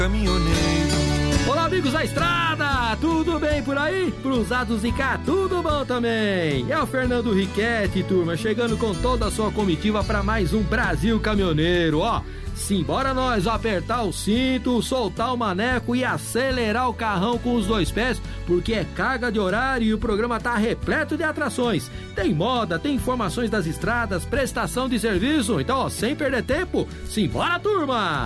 Caminhoneiro. Olá, amigos da estrada, tudo bem por aí? Cruzados e cá, tudo bom também? É o Fernando Riquetti, turma, chegando com toda a sua comitiva para mais um Brasil Caminhoneiro, ó. Simbora nós apertar o cinto, soltar o maneco e acelerar o carrão com os dois pés, porque é carga de horário e o programa tá repleto de atrações. Tem moda, tem informações das estradas, prestação de serviço, então, ó, sem perder tempo, simbora, turma!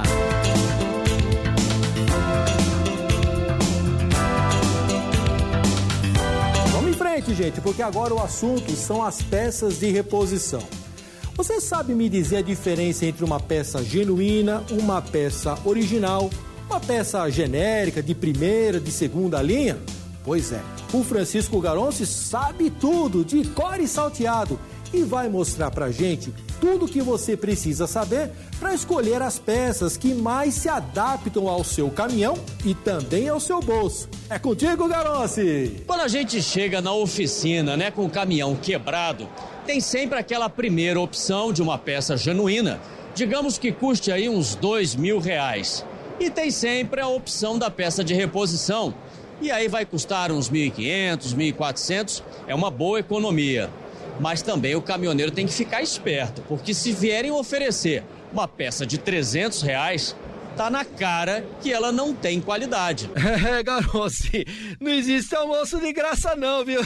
Vamos em frente, gente, porque agora o assunto são as peças de reposição. Você sabe me dizer a diferença entre uma peça genuína, uma peça original, uma peça genérica, de primeira, de segunda linha? Pois é, o Francisco Garonci sabe tudo, de cor e salteado, e vai mostrar pra gente tudo o que você precisa saber para escolher as peças que mais se adaptam ao seu caminhão e também ao seu bolso. É contigo, Garonci! Quando a gente chega na oficina, né, com o caminhão quebrado, tem sempre aquela primeira opção de uma peça genuína, digamos que custe aí uns R$2.000. E tem sempre a opção da peça de reposição, e aí vai custar uns R$1.500, R$1.400, é uma boa economia. Mas também o caminhoneiro tem que ficar esperto, porque se vierem oferecer uma peça de R$300, tá na cara que ela não tem qualidade. É, Garonci, não existe almoço de graça não, viu?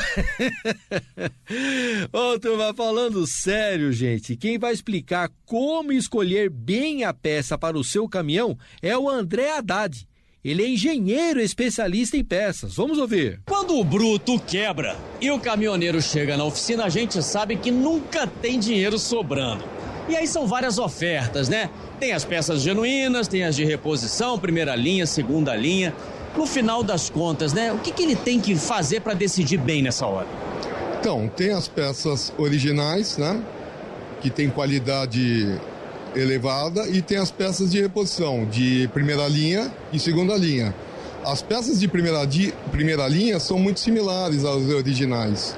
Ô, turma, falando sério, gente, quem vai explicar como escolher bem a peça para o seu caminhão é o André Haddad. Ele é engenheiro especialista em peças. Vamos ouvir. Quando o bruto quebra e o caminhoneiro chega na oficina, a gente sabe que nunca tem dinheiro sobrando. E aí são várias ofertas, né? Tem as peças genuínas, tem as de reposição, primeira linha, segunda linha. No final das contas, né? O que ele tem que fazer para decidir bem nessa hora? Então, tem as peças originais, né? Que tem qualidade elevada, e tem as peças de reposição de primeira linha e segunda linha. As peças de primeira linha são muito similares às originais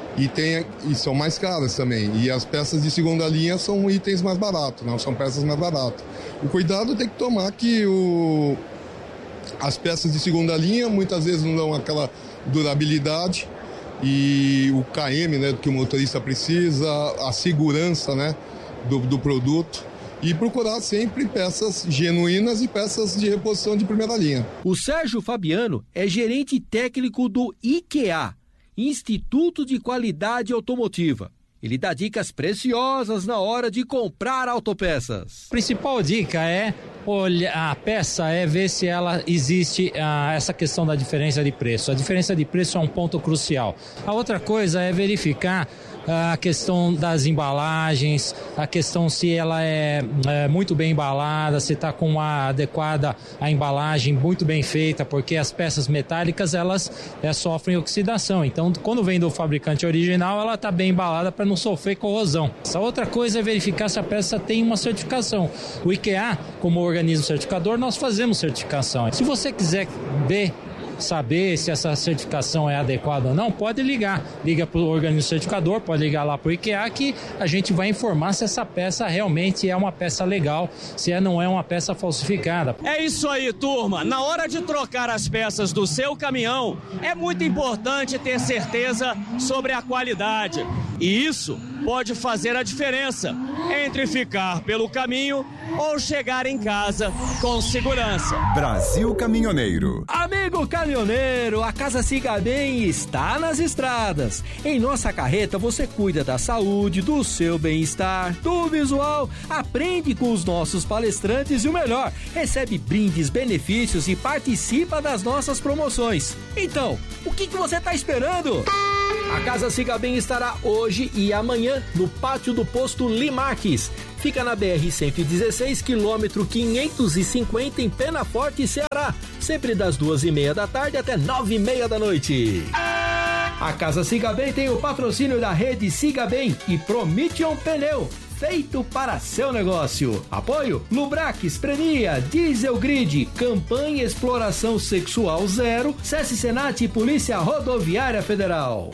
e são mais caras também, e as peças de segunda linha são itens mais baratos, não são peças mais baratas. O cuidado tem que tomar que as peças de segunda linha muitas vezes não dão aquela durabilidade e o KM, né, que o motorista precisa, a segurança, né, do produto. E procurar sempre peças genuínas e peças de reposição de primeira linha. O Sérgio Fabiano é gerente técnico do IQA, Instituto de Qualidade Automotiva. Ele dá dicas preciosas na hora de comprar autopeças. A principal dica é olhar a peça, é ver se ela existe essa questão da diferença de preço. A diferença de preço é um ponto crucial. A outra coisa é verificar a questão das embalagens, a questão se ela é muito bem embalada, se está com a adequada a embalagem muito bem feita, porque as peças metálicas elas sofrem oxidação. Então, quando vem do fabricante original, ela está bem embalada para não sofrer corrosão. Essa outra coisa é verificar se a peça tem uma certificação. O IQA, como organismo certificador, nós fazemos certificação. Se você quiser saber se essa certificação é adequada ou não, pode liga para o organismo certificador, pode ligar lá para o IQA que a gente vai informar se essa peça realmente é uma peça legal, se não é uma peça falsificada. É isso aí, turma, na hora de trocar as peças do seu caminhão, é muito importante ter certeza sobre a qualidade, e isso pode fazer a diferença entre ficar pelo caminho ou chegar em casa com segurança. Brasil Caminhoneiro. Amigo caminhoneiro, a Casa Siga Bem está nas estradas. Em nossa carreta você cuida da saúde, do seu bem-estar, do visual, aprende com os nossos palestrantes e o melhor, recebe brindes, benefícios e participa das nossas promoções. Então, o que você está esperando? A Casa Siga Bem estará hoje e amanhã no pátio do posto Limarques. Fica na BR-116, quilômetro 550, em Penaforte, Ceará. Sempre das 2h30 da tarde até 9h30 da noite. A Casa Siga Bem tem o patrocínio da rede Siga Bem e Prometion Pneu, feito para seu negócio. Apoio Lubrax, Prenia, Diesel Grid, Campanha Exploração Sexual Zero, SESC Senat e Polícia Rodoviária Federal.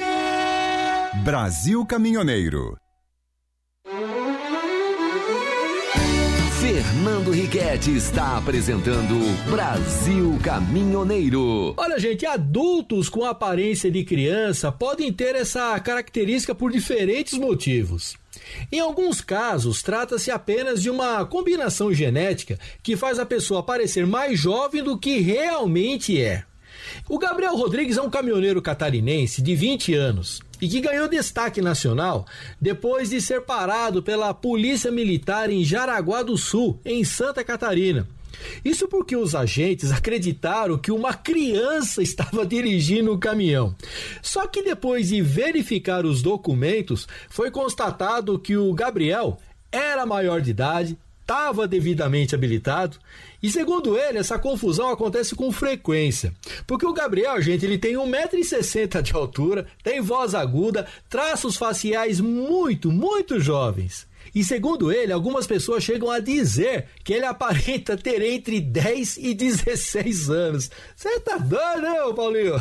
Brasil Caminhoneiro. Fernando Fernando Riquetti está apresentando Brasil Caminhoneiro. Olha, gente, adultos com aparência de criança podem ter essa característica por diferentes motivos. Em alguns casos, trata-se apenas de uma combinação genética que faz a pessoa parecer mais jovem do que realmente é. O Gabriel Rodrigues é um caminhoneiro catarinense de 20 anos e que ganhou destaque nacional depois de ser parado pela Polícia Militar em Jaraguá do Sul, em Santa Catarina. Isso porque os agentes acreditaram que uma criança estava dirigindo o caminhão. Só que depois de verificar os documentos, foi constatado que o Gabriel era maior de idade, estava devidamente habilitado e, segundo ele, essa confusão acontece com frequência. Porque o Gabriel, gente, ele tem 1,60 m de altura, tem voz aguda, traços faciais muito jovens. E segundo ele, algumas pessoas chegam a dizer que ele aparenta ter entre 10 e 16 anos. Você tá doido, né, Paulinho?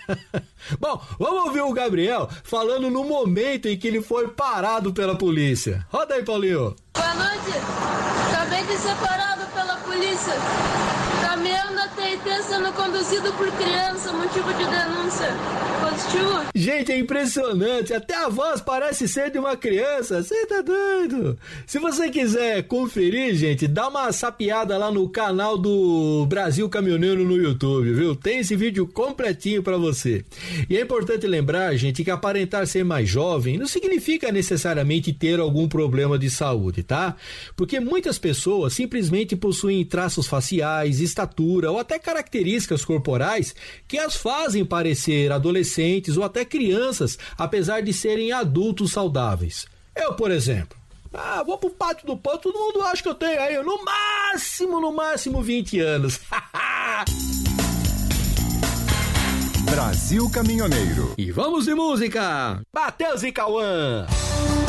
Bom, vamos ouvir o Gabriel falando no momento em que ele foi parado pela polícia. Roda aí, Paulinho. Boa noite. Acabei de ser parado pela polícia. Caminhão da TIT sendo conduzido por criança, motivo de denúncia. Positivo? Gente, é impressionante. Até a voz parece ser de uma criança. Você tá doido? Se você quiser conferir, gente, dá uma sapeada lá no canal do Brasil Caminhoneiro no YouTube, viu? Tem esse vídeo completinho pra você. E é importante lembrar, gente, que aparentar ser mais jovem não significa necessariamente ter algum problema de saúde, tá? Porque muitas pessoas simplesmente possuem traços faciais, estatura ou até características corporais que as fazem parecer adolescentes ou até crianças, apesar de serem adultos saudáveis. Eu, por exemplo, vou pro pátio do pão, todo mundo acha que eu tenho aí no máximo 20 anos. Brasil Caminhoneiro. E vamos de música! Matheus e Cauã!